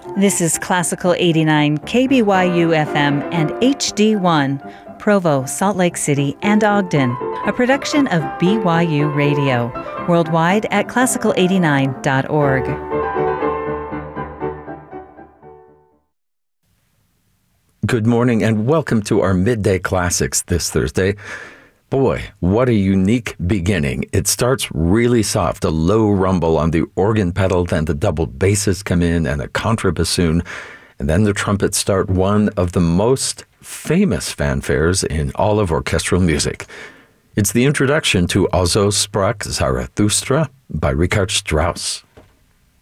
This is Classical 89 KBYU FM and HD1, Provo, Salt Lake City, and Ogden, a production of BYU Radio, worldwide at classical89.org. Good morning and welcome to our Midday Classics this Thursday. Boy, what a unique beginning. It starts really soft, a low rumble on the organ pedal, then the double basses come in and a contrabassoon, and then the trumpets start one of the most famous fanfares in all of orchestral music. It's the introduction to Also sprach Zarathustra by Richard Strauss.